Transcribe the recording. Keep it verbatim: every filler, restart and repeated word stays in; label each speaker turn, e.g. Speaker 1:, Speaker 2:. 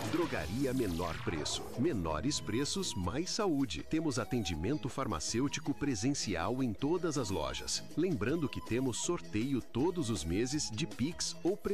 Speaker 1: Drogaria Menor Preço. Menores preços, mais saúde. Temos atendimento farmacêutico presencial em todas as lojas. Lembrando que temos sorteio todos os meses de Pix ou